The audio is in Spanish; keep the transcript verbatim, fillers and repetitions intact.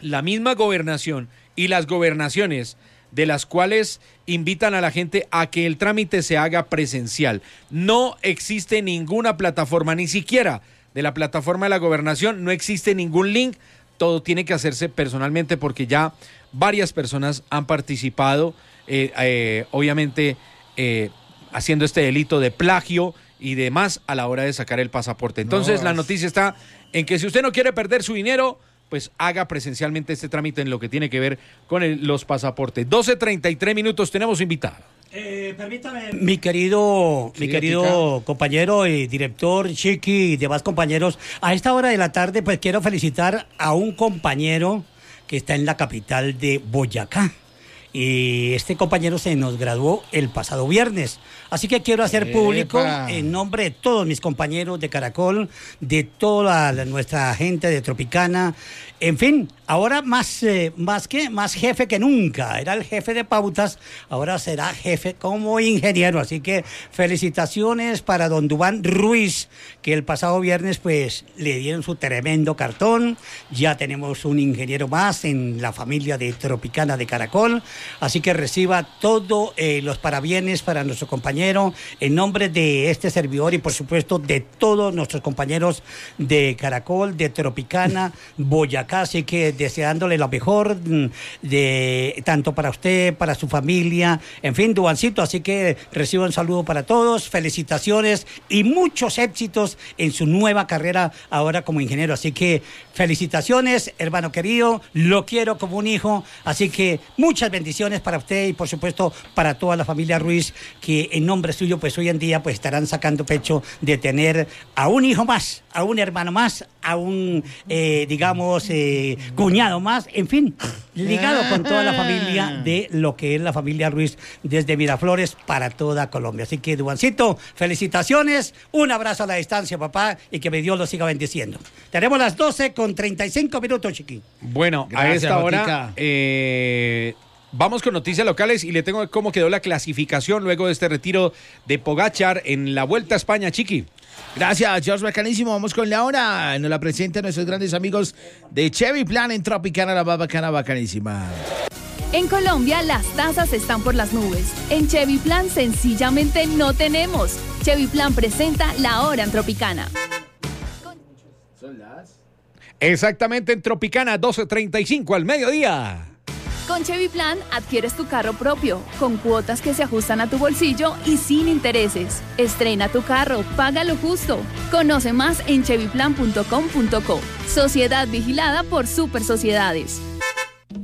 la misma gobernación y las gobernaciones de las cuales invitan a la gente a que el trámite se haga presencial. No existe ninguna plataforma, ni siquiera de la plataforma de la gobernación, no existe ningún link, todo tiene que hacerse personalmente porque ya varias personas han participado, eh, eh, obviamente eh, haciendo este delito de plagio y demás a la hora de sacar el pasaporte. Entonces no. La noticia está en que si usted no quiere perder su dinero, pues haga presencialmente este trámite en lo que tiene que ver con el, los pasaportes. doce treinta y tres minutos, tenemos invitado. Eh, permítame, mi querido, mi querido compañero y director Chiqui y demás compañeros, a esta hora de la tarde pues quiero felicitar a un compañero que está en la capital de Boyacá. Y este compañero se nos graduó el pasado viernes. Así que quiero hacer público, ¡epa!, en nombre de todos mis compañeros de Caracol, de toda la, nuestra gente de Tropicana, en fin, ahora más, eh, más que más jefe que nunca. Era el jefe de pautas, ahora será jefe como ingeniero. Así que felicitaciones para don Duván Ruiz, que el pasado viernes pues le dieron su tremendo cartón. Ya tenemos un ingeniero más en la familia de Tropicana de Caracol. Así que reciba todos eh, los parabienes para nuestro compañero en nombre de este servidor y por supuesto de todos nuestros compañeros de Caracol, de Tropicana, Boyacá. Así que deseándole lo mejor, de tanto para usted, para su familia, en fin, Duvancito. Así que reciba un saludo para todos, felicitaciones y muchos éxitos en su nueva carrera ahora como ingeniero. Así que felicitaciones, hermano querido, lo quiero como un hijo. Así que muchas bendiciones para usted y por supuesto para toda la familia Ruiz, que en nombre suyo pues hoy en día pues estarán sacando pecho de tener a un hijo más, a un hermano más, a un eh, digamos eh, cuñado más, en fin, ligado con toda la familia de lo que es la familia Ruiz desde Miraflores para toda Colombia. Así que Duvancito, felicitaciones, un abrazo a la distancia, papá, y que Dios lo siga bendiciendo. Tenemos las doce con treinta y cinco minutos, Chiqui. Bueno, gracias, a esta hora eh, vamos con noticias locales y le tengo cómo quedó la clasificación luego de este retiro de Pogačar en la Vuelta a España, Chiqui. Gracias, George, bacanísimo. Vamos con la hora. Nos la presentan nuestros grandes amigos de Chevy Plan en Tropicana, la más bacana, bacanísima. En Colombia las tasas están por las nubes. En Chevy Plan sencillamente no tenemos. Chevy Plan presenta la hora en Tropicana. Son las... Exactamente en Tropicana, doce treinta y cinco al mediodía. Con Chevy Plan adquieres tu carro propio, con cuotas que se ajustan a tu bolsillo y sin intereses. Estrena tu carro, paga lo justo. Conoce más en chevy plan punto com punto co. Sociedad vigilada por Super Sociedades.